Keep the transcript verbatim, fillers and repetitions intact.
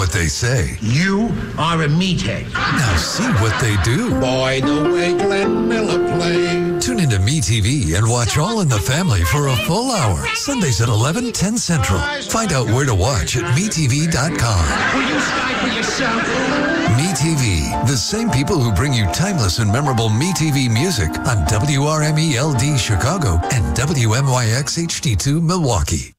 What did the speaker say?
what they say. You are a meathead. Now see what they do. Boy, the way Glenn Miller played. Tune into MeTV and watch All in the Family for a full hour. Sundays at eleven, ten Central. Find out where to watch at me T V dot com. Will you stifle yourself? MeTV, the same people who bring you timeless and memorable MeTV music on W R M E L D Chicago and W M Y X H D two Milwaukee.